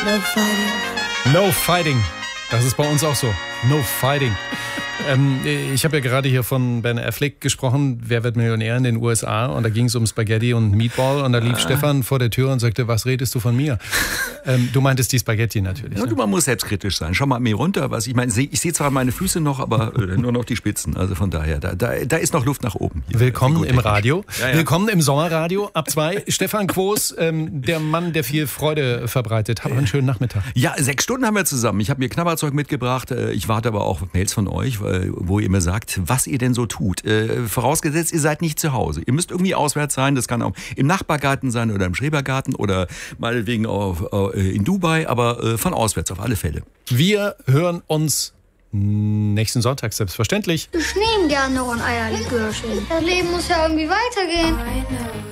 No fighting. No fighting. Das ist bei uns auch so. No fighting. Ich habe ja gerade hier von Ben Affleck gesprochen, Wer wird Millionär in den USA? Und da ging es um Spaghetti und Meatball. Und da lief Stefan vor der Tür und sagte, was redest du von mir? Du meintest die Spaghetti natürlich. Ja, Ne? man muss selbstkritisch sein. Schau mal an mir runter. Ich meine, ich sehe zwar meine Füße noch, aber nur noch die Spitzen. Also von daher, da ist noch Luft nach oben. Hier. Willkommen im Radio. Ja. Willkommen im Sommerradio ab 2. Stefan Quos, der Mann, der viel Freude verbreitet. Habt einen schönen Nachmittag. Ja, 6 Stunden haben wir zusammen. Ich habe mir Knabberzeug mitgebracht. Ich warte aber auch auf Mails von euch, wo ihr mir sagt, was ihr denn so tut. Vorausgesetzt, ihr seid nicht zu Hause. Ihr müsst irgendwie auswärts sein. Das kann auch im Nachbargarten sein oder im Schrebergarten oder meinetwegen auch in Dubai, aber von auswärts auf alle Fälle. Wir hören uns nächsten Sonntag selbstverständlich. Ich nehme gerne noch ein Eierlikörchen. Das Leben muss ja irgendwie weitergehen.